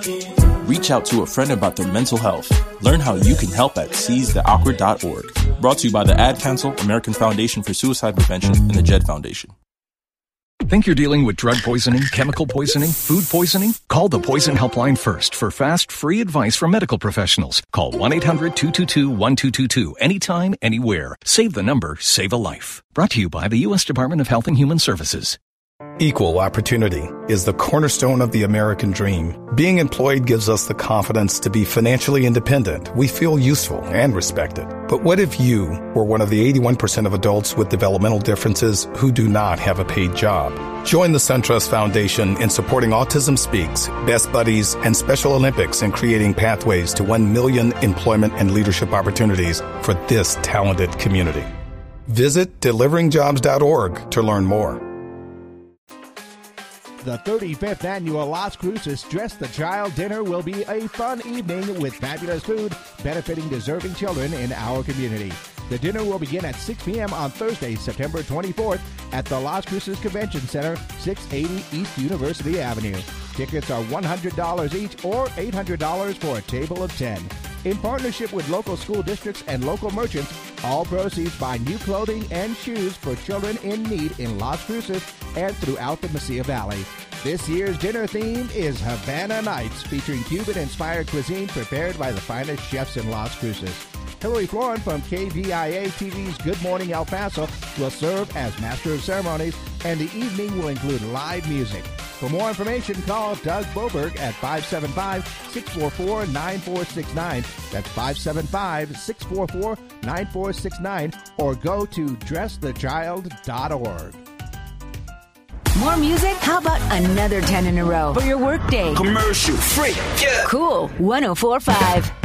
Reach out to a friend about their mental health. Learn how you can help at seizetheawkward.org. Brought to you by the Ad Council, American Foundation for Suicide Prevention, and the JED Foundation. Think you're dealing with drug poisoning, chemical poisoning, food poisoning? Call the Poison Helpline first for fast, free advice from medical professionals. Call 1-800-222-1222 anytime, anywhere. Save the number, save a life. Brought to you by the U.S. Department of Health and Human Services. Equal opportunity is the cornerstone of the American dream. Being employed gives us the confidence to be financially independent. We feel useful and respected. But what if you were one of the 81% of adults with developmental differences who do not have a paid job? Join the SunTrust Foundation in supporting Autism Speaks, Best Buddies, and Special Olympics in creating pathways to 1 million employment and leadership opportunities for this talented community. Visit deliveringjobs.org to learn more. The 35th annual Las Cruces Dress the Child Dinner will be a fun evening with fabulous food benefiting deserving children in our community. The dinner will begin at 6 p.m. on Thursday, September 24th at the Las Cruces Convention Center, 680 East University Avenue. Tickets are $100 each or $800 for a table of 10. In partnership with local school districts and local merchants, all proceeds buy new clothing and shoes for children in need in Las Cruces and throughout the Mesilla Valley. This year's dinner theme is Havana Nights, featuring Cuban-inspired cuisine prepared by the finest chefs in Las Cruces. Hillary Florin from KVIA TV's Good Morning El Paso will serve as Master of Ceremonies, and the evening will include live music. For more information, call Doug Boberg at 575-644-9469. That's 575-644-9469, or go to dressthechild.org. More music? How about another 10 in a row for your workday? Commercial free. Yeah. Cool. 104.5.